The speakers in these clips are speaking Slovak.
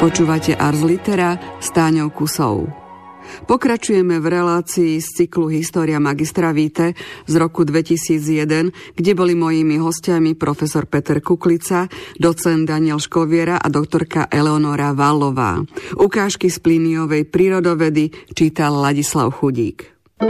Počúvate Ars Litera s Táňou Kusou. Pokračujeme v relácii z cyklu História Magistra Vitae z roku 2001, kde boli mojimi hostiami profesor Peter Kuklica, docent Daniel Škoviera a doktorka Eleonora Vallová. Ukážky z Pliniovej prírodovedy čítal Ladislav Chudík.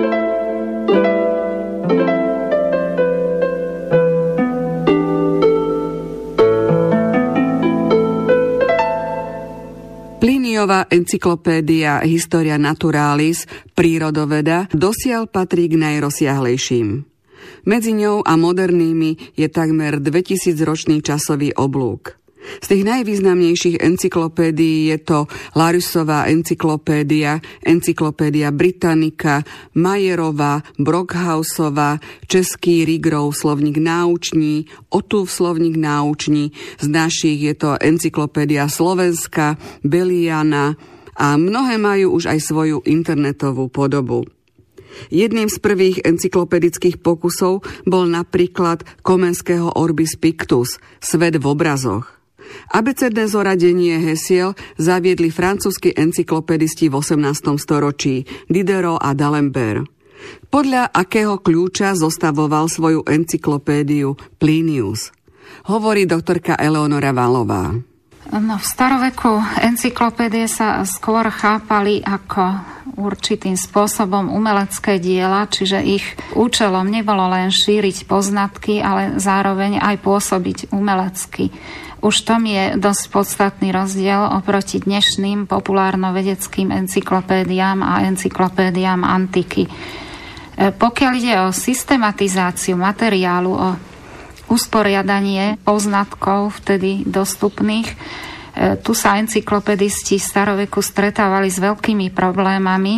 Pliniova encyklopédia Historia Naturalis, prírodoveda, dosiaľ patrí k najrozsiahlejším. Medzi ňou a modernými je takmer 2000-ročný časový oblúk. Z tých najvýznamnejších encyklopédií je to Larussová encyklopédia, Encyklopédia Britannica, Majerová, Brockhausová, český Rigrov slovník náuční, Otův slovník náuční, z našich je to Encyklopédia Slovenska, Beliana a mnohé majú už aj svoju internetovú podobu. Jedným z prvých encyklopedických pokusov bol napríklad Komenského Orbis Pictus, Svet v obrazoch. Abecedné zoradenie hesiel zaviedli francúzski encyklopedisti v 18. storočí Diderot a D'Alembert. Podľa akého kľúča zostavoval svoju encyklopédiu Plinius? Hovorí doktorka Eleonora Vallová. V staroveku encyklopédie sa skôr chápali ako určitým spôsobom umelecké diela, čiže ich účelom nebolo len šíriť poznatky, ale zároveň aj pôsobiť umelecky. Už tom je dosť podstatný rozdiel oproti dnešným populárno-vedeckým encyklopédiám a encyklopédiám antiky. Pokiaľ ide o systematizáciu materiálu, o usporiadanie poznatkov vtedy dostupných, tu sa encyklopedisti staroveku stretávali s veľkými problémami.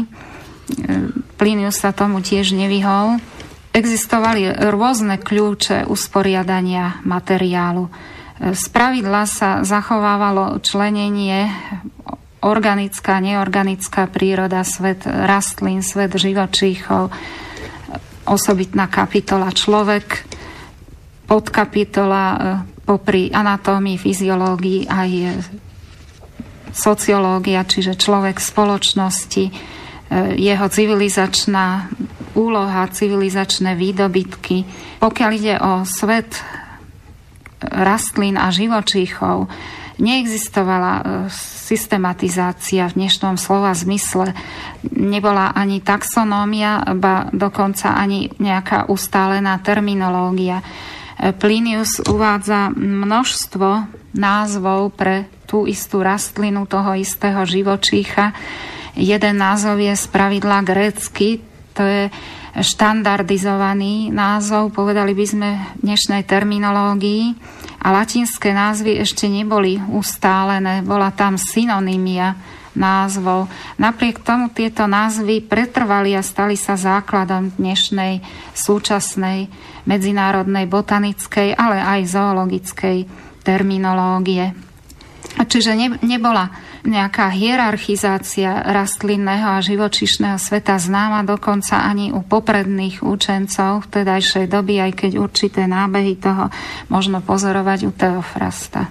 Plinius sa tomu tiež nevyhol. Existovali rôzne kľúče usporiadania materiálu. Spravidla sa zachovávalo členenie organická, neorganická príroda, svet rastlín, svet živočíchov, osobitná kapitola človek, podkapitola popri anatómii, fyziológii aj sociológia, čiže človek spoločnosti, jeho civilizačná úloha, civilizačné výdobytky. Pokiaľ ide o svet rastlín a živočíchov, neexistovala systematizácia v dnešnom slova zmysle. Nebola ani taxonómia, ba dokonca ani nejaká ustálená terminológia. Plinius uvádza množstvo názvov pre tú istú rastlinu, toho istého živočícha. Jeden názov je spravidla grécky, to je štandardizovaný názov, povedali by sme v dnešnej terminológii, a latinské názvy ešte neboli ustálené, bola tam synonymia názvov. Napriek tomu tieto názvy pretrvali a stali sa základom dnešnej súčasnej medzinárodnej botanickej, ale aj zoologickej terminológie. Čiže nebola nejaká hierarchizácia rastlinného a živočíšneho sveta známa dokonca ani u popredných učencov vtedajšej doby, aj keď určité nábehy toho možno pozorovať u Teofrasta.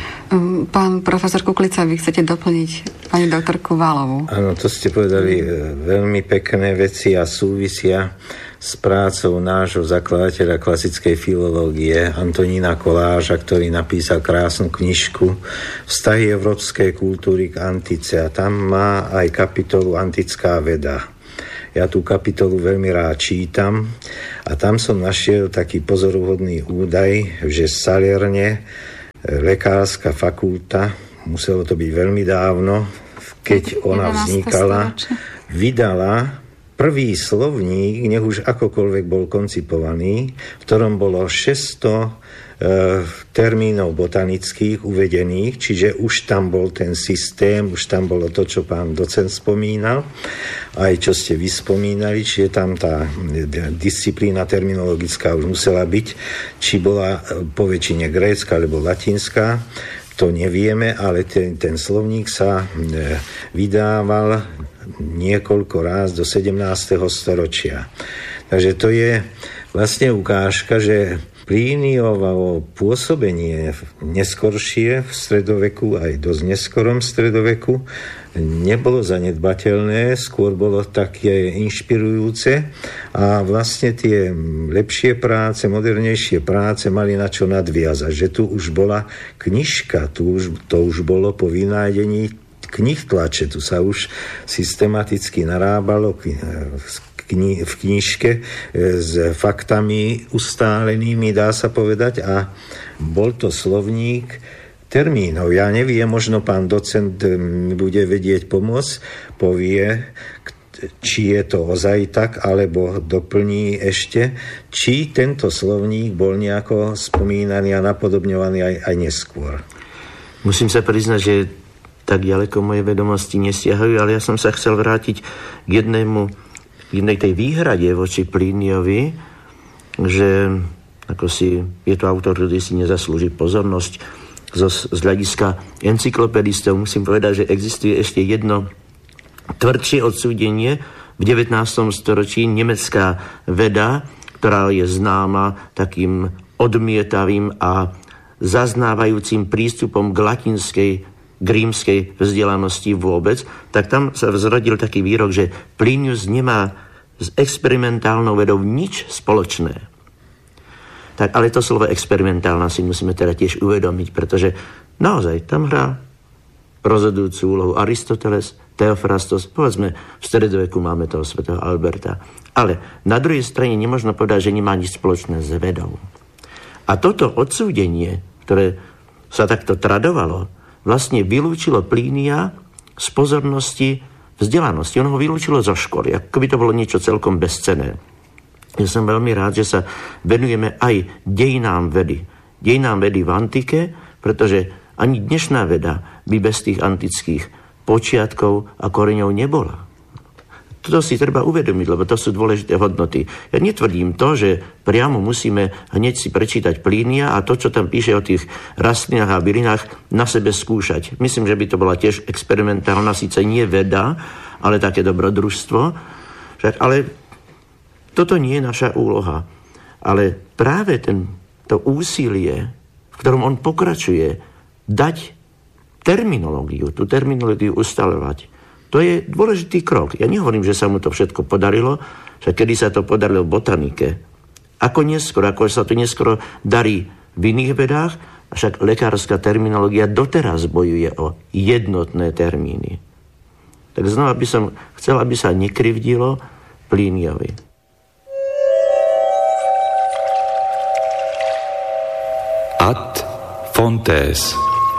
Pán profesor Kuklica, vy chcete doplniť pani doktorku Vallovú? Áno, to ste povedali veľmi pekné veci a súvisia s prácou nášho zakladateľa klasickej filológie Antonína Koláža, ktorý napísal krásnu knižku Vztahy európskej kultúry k antice, a tam má aj kapitolu Antická veda. Ja tú kapitolu veľmi rád čítam a tam som našiel taký pozoruhodný údaj, že v Salerne lekárska fakulta, muselo to byť veľmi dávno, keď ona vznikala, vydala prvý slovník, nech už akokoľvek bol koncipovaný, v ktorom bolo 600 termínov botanických uvedených, čiže už tam bol ten systém, už tam bolo to, čo pán docent spomínal, aj čo ste vy spomínali, čiže tam tá disciplína terminologická už musela byť, či bola po väčšine grécka alebo latinská, to nevieme, ale ten slovník sa vydával niekoľko ráz do 17. storočia. Takže to je vlastne ukážka, že Plíniovo pôsobenie neskoršie v stredoveku, aj dosť neskorom stredoveku, nebolo zanedbateľné, skôr bolo také inšpirujúce a vlastne tie lepšie práce, modernejšie práce mali na čo nadviazať, že tu už bola knižka, to už bolo po vynájdení knih tlače, tu sa už systematicky narábalo v knižke s faktami ustálenými, dá sa povedať, a bol to slovník termínov. Ja neviem, možno pán docent mi bude vedieť pomôcť, povie, či je to ozaj tak, alebo doplní ešte, či tento slovník bol nejako spomínaný a napodobňovaný aj neskôr. Musím sa priznať, že tak ďaleko moje vedomosti nesiahajú, ale ja som sa chcel vrátiť k jednej tej výhrade voči Plíniovi, že ako si je to autor, ktorý si nezaslúži pozornosť. Z hľadiska encyklopedistov musím povedať, že existuje ešte jedno tvrdšie odsúdenie v 19. storočí, nemecká veda, ktorá je známa takým odmietavým a zaznávajúcim prístupom k latinskej, k rímskej vzdelanosti vôbec, tak tam sa vzrodil taký výrok, že Plinius nemá s experimentálnou vedou nič spoločné. Tak, ale to slovo experimentálna si musíme teda tiež uvedomiť, pretože naozaj tam hrá rozhodujúcu úlohu Aristoteles, Theophrastos, povedzme, v stredoveku máme toho svätého Alberta. Ale na druhej strane nemožno povedať, že nemá nič spoločné s vedou. A toto odsúdenie, ktoré sa takto tradovalo, vlastne vylúčilo Plínia z pozornosti vzdelanosti. Ono ho vylúčilo zo školy, ako by to bolo niečo celkom bezcenné. Ja som veľmi rád, že sa venujeme aj dejinám vedy. Dejinám vedy v antike, pretože ani dnešná veda by bez tých antických počiatkov a koreňov nebola. Toto si treba uvedomiť, lebo to sú dôležité hodnoty. Ja netvrdím to, že priamo musíme hneď si prečítať Plínia a to, čo tam píše o tých rastlinách a bylinách, na sebe skúšať. Myslím, že by to bola tiež experimentálna, síce nie veda, ale také dobrodružstvo. Ale toto nie je naša úloha. Ale práve to úsilie, v ktorom on pokračuje, dať terminológiu, tú terminológiu ustalovať, to je dôležitý krok. Ja nehovorím, že sa mu to všetko podarilo, že kedy sa to podarilo v botanike. Ako sa to neskoro darí v iných vedách, však lekárska terminológia doteraz bojuje o jednotné termíny. Tak znova by som chcel, aby sa nekrivdilo Plíniovi. Ad fontes.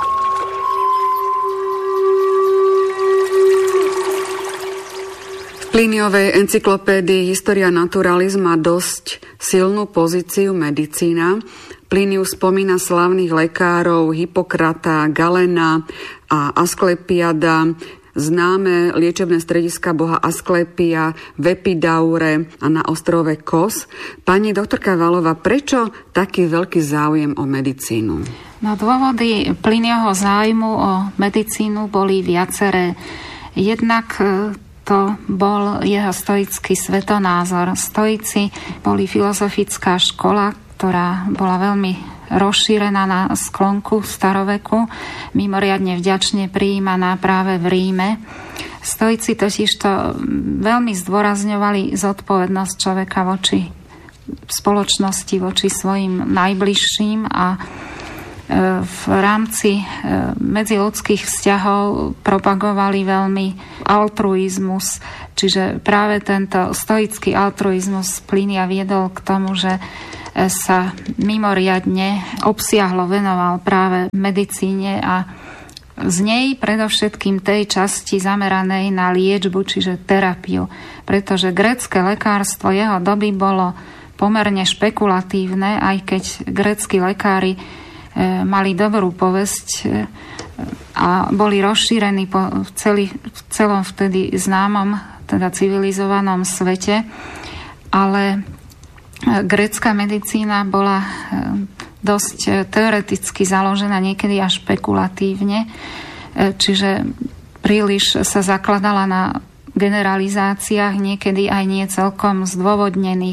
V Plíniovej encyklopédii Historia Naturalis má dosť silnú pozíciu medicína. Plínius spomína slávnych lekárov Hippokrata, Galena a Asklepiada, známe liečebné strediska boha Asklepia v Epidaure a na ostrove Kos. Pani doktorka Valová, prečo taký veľký záujem o medicínu? No, dôvody Plíniovho záujmu o medicínu boli viaceré. Jednak to bol jeho stoický svetonázor. Stoici boli filozofická škola, ktorá bola veľmi rozšírená na sklonku staroveku, mimoriadne vďačne prijímaná práve v Ríme. Stoici totižto veľmi zdôrazňovali zodpovednosť človeka voči spoločnosti, voči svojim najbližším a v rámci medziľudských vzťahov propagovali veľmi altruizmus, čiže práve tento stoický altruizmus Plínia viedol k tomu, že sa mimoriadne obsiahlo venoval práve medicíne a z nej predovšetkým tej časti zameranej na liečbu, čiže terapiu, pretože grécke lekárstvo jeho doby bolo pomerne špekulatívne, aj keď grécki lekári mali dobrú povesť a boli rozšírení v celom vtedy známom, teda civilizovanom svete, ale grécka medicína bola dosť teoreticky založená, niekedy až špekulatívne, čiže príliš sa zakladala na generalizáciách, niekedy aj nie celkom zdôvodnených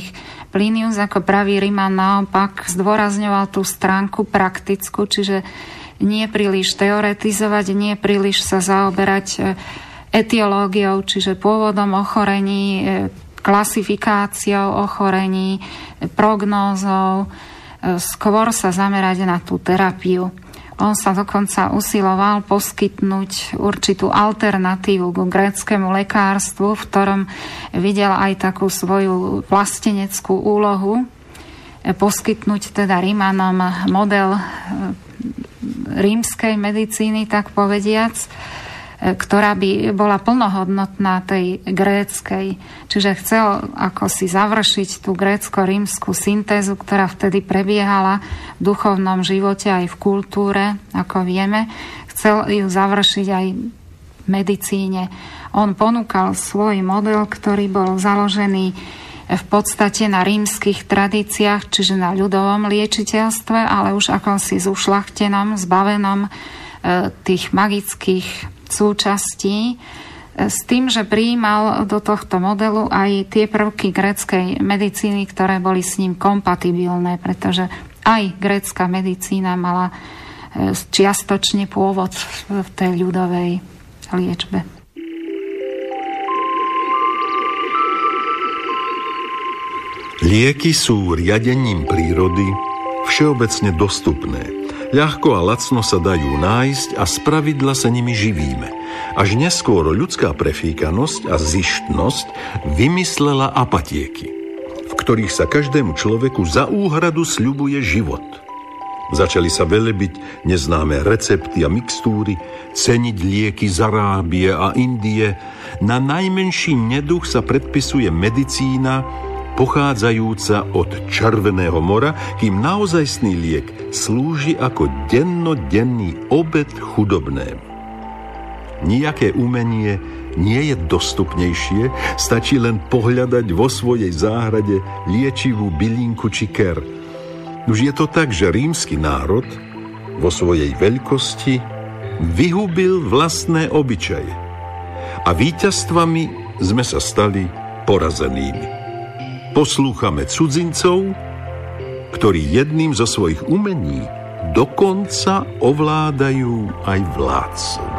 Plinius ako pravý Riman naopak zdôrazňoval tú stránku praktickú, čiže nie príliš teoretizovať, nie príliš sa zaoberať etiológiou, čiže pôvodom ochorení, klasifikáciou ochorení, prognózou, skôr sa zamerať na tú terapiu. On sa dokonca usiloval poskytnúť určitú alternatívu k gréckemu lekárstvu, v ktorom videl aj takú svoju vlasteneckú úlohu, poskytnúť teda Rimanom model rímskej medicíny, tak povediac, ktorá by bola plnohodnotná tej gréckej. Čiže chcel ako si završiť tú grécko-rímsku syntézu, ktorá vtedy prebiehala v duchovnom živote aj v kultúre, ako vieme. Chcel ju završiť aj v medicíne. On ponúkal svoj model, ktorý bol založený v podstate na rímskych tradíciách, čiže na ľudovom liečiteľstve, ale už akomsi zušľachtenom, zbavenom tých magických súčastí, s tým, že prijímal do tohto modelu aj tie prvky gréckej medicíny, ktoré boli s ním kompatibilné, pretože aj grécka medicína mala čiastočne pôvod v tej ľudovej liečbe. Lieky sú riadením prírody všeobecne dostupné. Ľahko a lacno sa dajú nájsť a spravidla sa nimi živíme. Až neskôr ľudská prefíkanosť a zištnosť vymyslela apatieky, v ktorých sa každému človeku za úhradu sľubuje život. Začali sa velebiť neznáme recepty a mixtúry, ceniť lieky z Arábie a Indie. Na najmenší neduch sa predpisuje medicína pochádzajúca od Červeného mora, kým naozajstný liek slúži ako dennodenný obed chudobnému. Nijaké umenie nie je dostupnejšie, stačí len pohľadať vo svojej záhrade liečivú bylinku či ker. Už je to tak, že rímsky národ vo svojej veľkosti vyhubil vlastné obyčaje a víťazstvami sme sa stali porazenými. Poslúchame cudzincov, ktorí jedným zo svojich umení dokonca ovládajú aj vládcov.